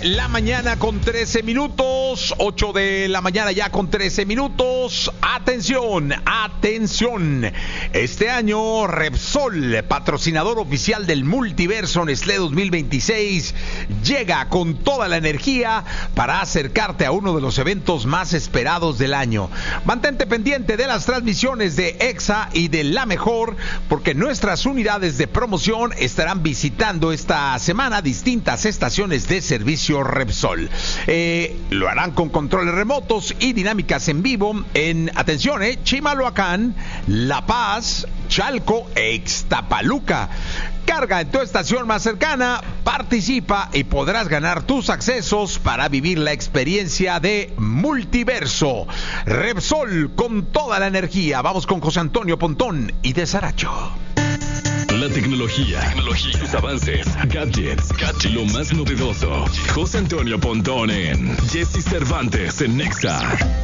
la mañana con 13 minutos. 8 de la mañana ya con 13 minutos. Atención, atención. Este año Repsol, patrocinador oficial del Multiverso Nestlé 2026, llega con toda la energía para acercarte a uno de los eventos más esperados del año. Mantente pendiente de las transmisiones de EXA y de La Mejor, porque nuestras unidades de promoción estarán visitando esta semana distintas estaciones de servicio Repsol. Lo harán con controles remotos y dinámicas en vivo en, atención, Chimalhuacán, La Paz, Chalco e Ixtapaluca. Carga en tu estación más cercana, participa y podrás ganar tus accesos para vivir la experiencia de Multiverso. Repsol con toda la energía. Vamos con José Antonio Pontón y de Saracho. La tecnología, sus avances, gadgets, lo más novedoso. José Antonio Pontón en Jesse Cervantes en Nexa.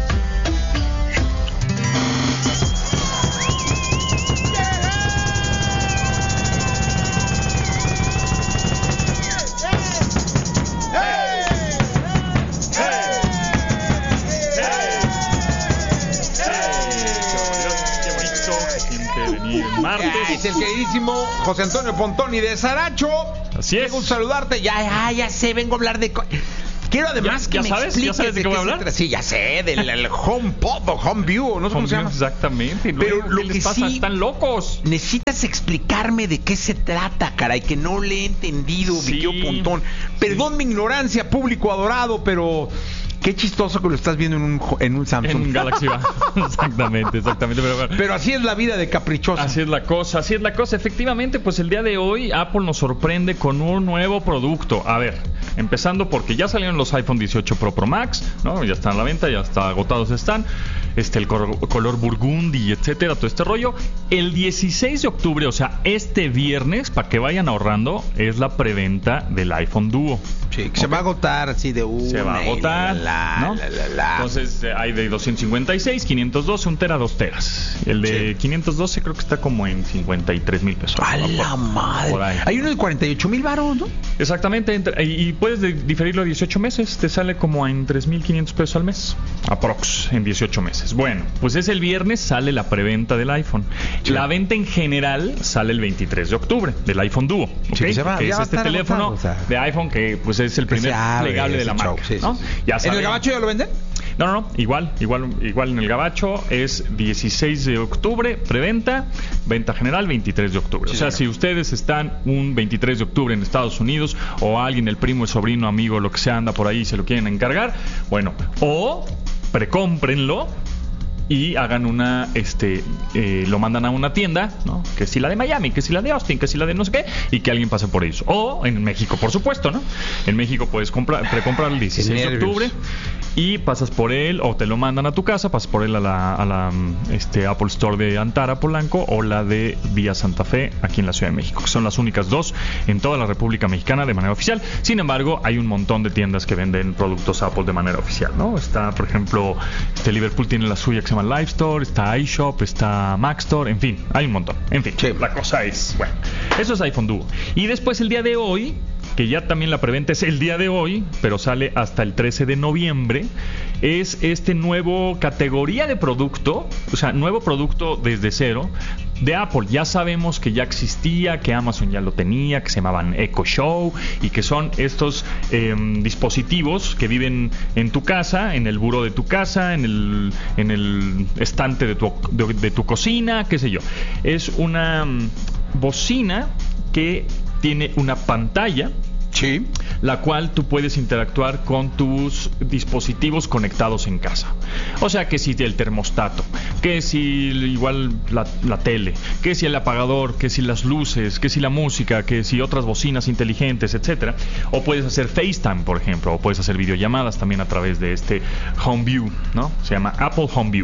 Martes. Es el queridísimo José Antonio Pontoni de Saracho. Así es. Vengo a saludarte. Ya sé, vengo a hablar de... Quiero además que me expliques. ¿Ya sabes de qué voy a hablar? Sí, ya sé, del HomePod o HomeView, no sé cómo se llama. Exactamente. Pero lo ¿qué que les pasa? sí, están locos. Necesitas explicarme de qué se trata, caray, que no le he entendido, mi tío Pontón. Perdón mi ignorancia, público adorado, pero... Qué chistoso que lo estás viendo en un Samsung. En un Galaxy va. Exactamente. Pero así es la vida de caprichosa. Así es la cosa. Efectivamente, pues el día de hoy Apple nos sorprende con un nuevo producto. A ver, empezando porque ya salieron los iPhone 18 Pro Max, ¿no? Ya están a la venta, ya está agotados están. El color burgundy, etcétera, todo este rollo. El 16 de octubre, o sea, este viernes, para que vayan ahorrando, es la preventa del iPhone Duo. Sí, que se va a agotar así de una. Se va a agotar, ¿no? Entonces hay de 256, 512, 1 tera, 2 teras. El de 512 creo que está como en 53,000 pesos. ¡A la madre! Hay uno de 48,000 varos, ¿no? Exactamente, y puedes diferirlo a 18 meses. Te sale como en 3,500 pesos al mes. Aprox, en 18 meses. Bueno, pues es el viernes, sale la preventa del iPhone. Sí. La venta en general sale el 23 de octubre del iPhone Duo. ¿Okay? Sí, que es este teléfono agotado, de iPhone que pues es el primer plegable de la marca. Sí, ¿no? Ya ¿en el Gabacho ya lo venden? No, igual en el Gabacho es 16 de octubre, preventa, venta general 23 de octubre. Sí, o sea, si ustedes están un 23 de octubre en Estados Unidos o alguien, el primo, el sobrino, amigo, lo que sea, anda por ahí y se lo quieren encargar, bueno, o precómprenlo y hagan una, lo mandan a una tienda, ¿no? Que si la de Miami, que si la de Austin, que si la de no sé qué, y que alguien pase por ellos. O en México, por supuesto, ¿no? En México puedes precomprar el 16 de octubre y pasas por él, o te lo mandan a tu casa, pasas por él a la Apple Store de Antara, Polanco, o la de Vía Santa Fe, aquí en la Ciudad de México, que son las únicas dos en toda la República Mexicana de manera oficial. Sin embargo, hay un montón de tiendas que venden productos Apple de manera oficial, ¿no? Está, por ejemplo, Liverpool tiene la suya que se llama Live Store, está iShop, está Mac Store, en fin, hay un montón. En fin, la cosa es, bueno, eso es iPhone Duo. Y después el día de hoy, que ya también la preventa es el día de hoy, pero sale hasta el 13 de noviembre, es este nuevo categoría de producto, o sea, nuevo producto desde cero de Apple. Ya sabemos que ya existía, que Amazon ya lo tenía, que se llamaban Echo Show y que son estos dispositivos que viven en tu casa, en el buró de tu casa, en el estante de tu cocina, qué sé yo. Es una bocina que tiene una pantalla, sí, la cual tú puedes interactuar con tus dispositivos conectados en casa. O sea, que si el termostato, que si igual la tele, que si el apagador, que si las luces, que si la música, que si otras bocinas inteligentes, etcétera. O puedes hacer FaceTime, por ejemplo, o puedes hacer videollamadas también a través de este HomeView, ¿no? Se llama Apple HomeView.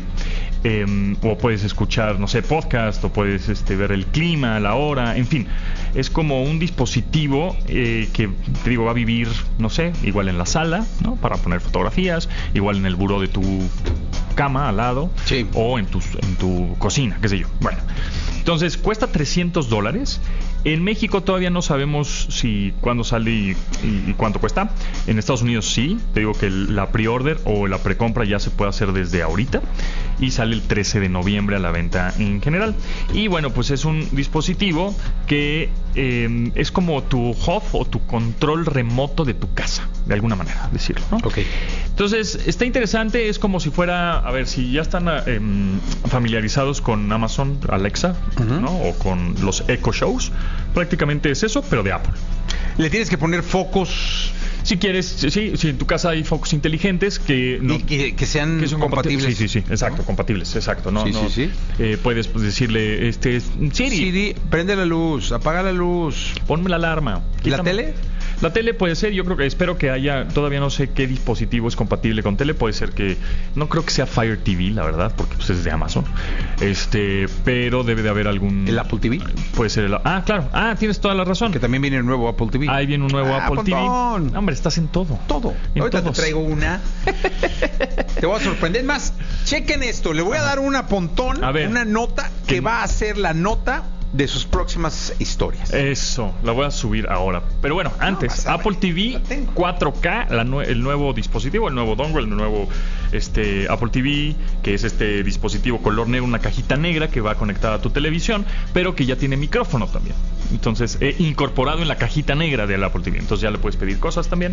O puedes escuchar, no sé, podcast, o puedes ver el clima, la hora, en fin. Es como un dispositivo que, te digo, va a vivir, no sé, igual en la sala, ¿no? Para poner fotografías, igual en el buró de tu cama al lado, sí, o en tu cocina, qué sé yo. Bueno, entonces cuesta $300. En México todavía no sabemos cuándo sale y cuánto cuesta. En Estados Unidos sí. Te digo que la pre-order o la precompra ya se puede hacer desde ahorita. Y sale el 13 de noviembre a la venta en general. Y bueno, pues es un dispositivo que es como tu hub o tu control remoto de tu casa, de alguna manera decirlo, ¿no? Ok. Entonces, está interesante, es como si fuera, a ver, si ya están familiarizados con Amazon Alexa, ¿no? O con los Echo Shows, prácticamente es eso, pero de Apple. Le tienes que poner focos. Si quieres, si en tu casa hay focos inteligentes que no, y que sean compatibles. Sí, exacto, compatibles, exacto. No, sí. Puedes decirle, Siri, prende la luz, apaga la luz, ponme la alarma. ¿Y la tele? La tele puede ser, espero que haya, todavía no sé qué dispositivo es compatible con tele, puede ser que, no creo que sea Fire TV, la verdad, porque pues es de Amazon, pero debe de haber algún... ¿El Apple TV? Puede ser claro, tienes toda la razón. Que también viene el nuevo Apple TV. Ahí viene un nuevo Apple TV. Hombre, estás en todo. Ahorita te traigo una. Te voy a sorprender. Más, chequen esto, le voy a dar una Pontón, una nota que va a ser la nota de sus próximas historias. Eso, la voy a subir ahora. Pero bueno, antes, Apple TV 4K, el nuevo dispositivo, el nuevo dongle, el nuevo Apple TV, que es este dispositivo color negro, una cajita negra que va conectada a tu televisión, pero que ya tiene micrófono también. Entonces, incorporado en la cajita negra del Apple TV. Entonces ya le puedes pedir cosas también.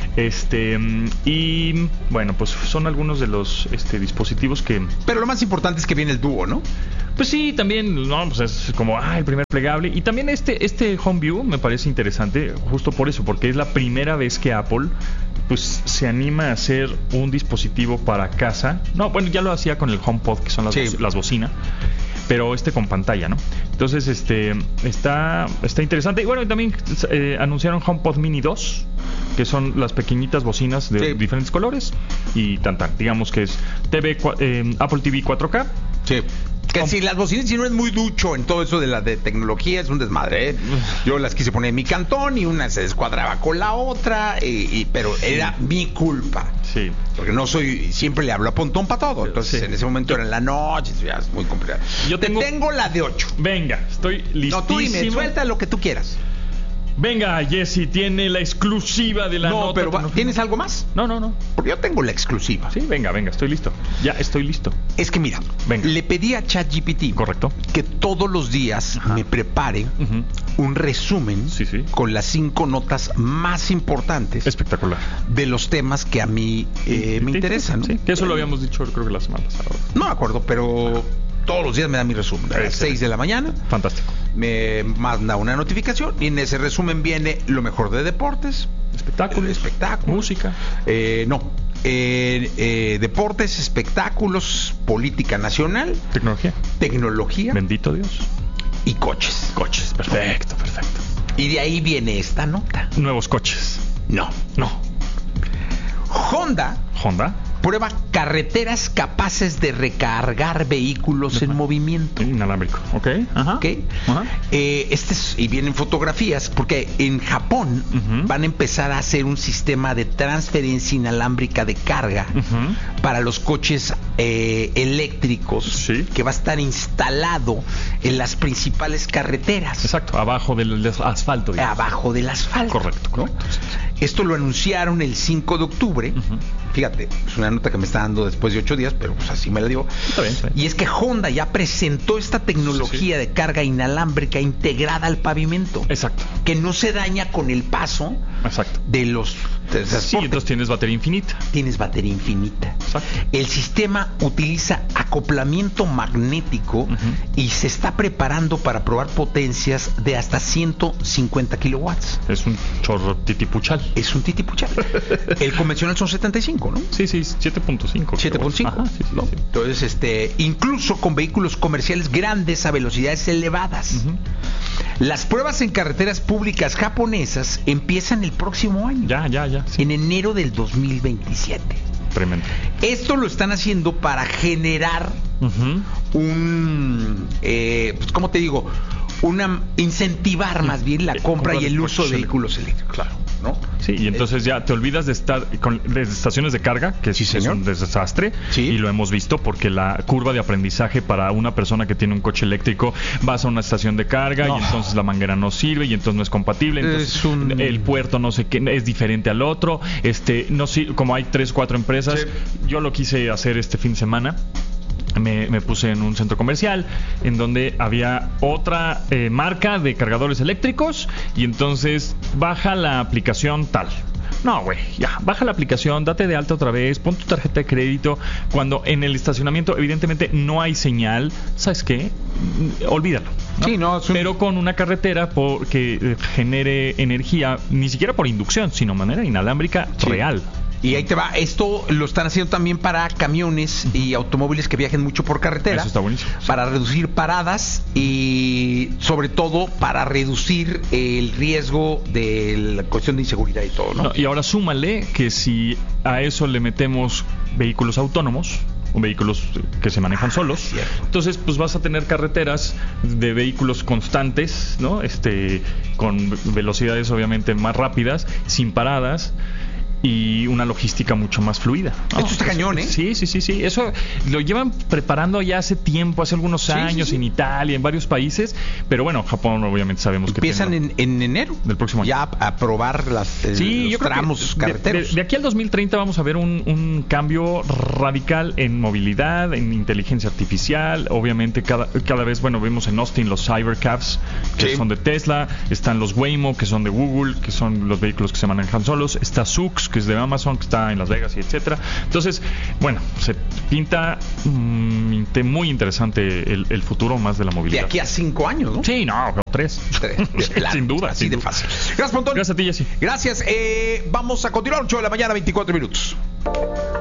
Y bueno, pues son algunos de los dispositivos que... Pero lo más importante es que viene el dúo, ¿no? Pues sí, también, no, pues es como el primer plegable. Y también este Home View me parece interesante, justo por eso, porque es la primera vez que Apple pues se anima a hacer un dispositivo para casa. No, bueno, ya lo hacía con el HomePod, que son las bocinas, pero con pantalla, ¿no? Entonces, está interesante. Y bueno, también anunciaron HomePod Mini 2, que son las pequeñitas bocinas de diferentes colores. Y digamos que es Apple TV 4K. Sí. Que si las bocinas, si no es muy ducho en todo eso de tecnología, es un desmadre, ¿eh? Yo las quise poner en mi cantón y una se descuadraba con la otra, pero era mi culpa. Sí. Porque siempre le hablo a Pontón para todo. Entonces, en ese momento era en la noche, ya es muy complicado. Yo tengo la de 8. Venga, estoy listísimo. No, tú dime, suelta lo que tú quieras. Venga, Jesse, tiene la exclusiva de la nota. No, pero ¿tienes algo más? No. Porque yo tengo la exclusiva. Sí, venga, estoy listo. Ya estoy listo. Es que mira, le pedí a ChatGPT que todos los días me prepare un resumen con las 5 notas más importantes. Espectacular. De los temas que a mí me interesan, ¿no? Sí, que eso lo habíamos dicho, creo que la semana pasada. No me acuerdo, pero... Todos los días me da mi resumen. A las 6 de la mañana. Fantástico. Me manda una notificación y en ese resumen viene lo mejor de deportes. Espectáculos. Música. Deportes, espectáculos, política nacional. Tecnología. Bendito Dios. Y coches. Perfecto. Y de ahí viene esta nota. Nuevos coches. No. Honda. Prueba carreteras capaces de recargar vehículos en movimiento. Inalámbrico, ok. Y vienen fotografías, porque en Japón van a empezar a hacer un sistema de transferencia inalámbrica de carga para los coches eléctricos, que va a estar instalado en las principales carreteras. Exacto, abajo del asfalto. Abajo del asfalto. Correcto. Esto lo anunciaron el 5 de octubre. Fíjate, es una nota que me está dando después de 8 días, pero pues así me la dio. Está bien. Y es que Honda ya presentó esta tecnología de carga inalámbrica integrada al pavimento. Exacto. Que no se daña con el paso de los... entonces tienes batería infinita. Exacto. El sistema utiliza acoplamiento magnético y se está preparando para probar potencias de hasta 150 kilowatts. Es un chorro titipuchal. El convencional son 75, ¿no? Sí, 7.5. 7.5. ¿no? Entonces, incluso con vehículos comerciales grandes a velocidades elevadas. Las pruebas en carreteras públicas japonesas empiezan el próximo año. Ya. Sí. En enero del 2027. Tremendo. Esto lo están haciendo para generar incentivar más bien la compra y el uso de vehículos eléctricos. Claro. ¿no? Sí, y entonces ya te olvidas de estar de estaciones de carga, que Sí, es señor. un desastre, Sí. y lo hemos visto porque la curva de aprendizaje para una persona que tiene un coche eléctrico, vas a una estación de carga No. y entonces la manguera no sirve y entonces no es compatible, entonces el puerto no sé qué es diferente al otro, no como hay 3-4 empresas, Sí. yo lo quise hacer este fin de semana. Me puse en un centro comercial en donde había otra marca de cargadores eléctricos y entonces baja la aplicación tal. No, güey, ya, baja la aplicación, date de alta otra vez, pon tu tarjeta de crédito. Cuando en el estacionamiento evidentemente no hay señal, ¿sabes qué? Olvídalo, ¿no? Sí, no, Pero con una carretera que genere energía, ni siquiera por inducción, sino de manera inalámbrica Sí. real. Y ahí te va, esto lo están haciendo también para camiones y automóviles que viajen mucho por carretera. Eso está buenísimo. Para reducir paradas y sobre todo para reducir el riesgo de la cuestión de inseguridad y todo, ¿no? No, y ahora súmale que si a eso le metemos vehículos autónomos, o vehículos que se manejan solos, cierto. entonces pues vas a tener carreteras de vehículos constantes, ¿no? Con velocidades obviamente más rápidas, sin paradas, y una logística mucho más fluida, ¿no? Esto está cañón, ¿eh? Sí. Eso lo llevan preparando ya hace tiempo, hace algunos años, sí. en Italia, en varios países, pero bueno, Japón obviamente sabemos que Empiezan tiene- en enero del próximo año. ya a probar los yo creo tramos que carreteros. de aquí al 2030 vamos a ver un cambio radical en movilidad, en inteligencia artificial. Obviamente cada vez, bueno, vemos en Austin los Cybercabs, que Sí. son de Tesla, están los Waymo, que son de Google, que son los vehículos que se manejan solos, está Zoox, que es de Amazon, que está en Las Vegas y etcétera. Entonces, bueno, se pinta muy interesante el futuro más de la De movilidad. aquí a 5 años, ¿no? Sí, no, 3. Claro, Sin duda. así sin de duda. fácil. Gracias, Pontón. Gracias a ti, Jessy. Gracias. Vamos a continuar, 8 de la mañana, 24 minutos.